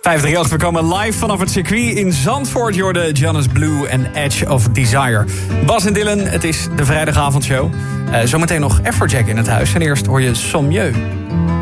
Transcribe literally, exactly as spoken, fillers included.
vijfhonderdachttien, we komen live vanaf het circuit in Zandvoort. Je hoorde Jonas Blue en Edge of Desire. Bas en Dylan, het is de vrijdagavondshow. Uh, zometeen nog Afrojack in het huis. En eerst hoor je Sommieu.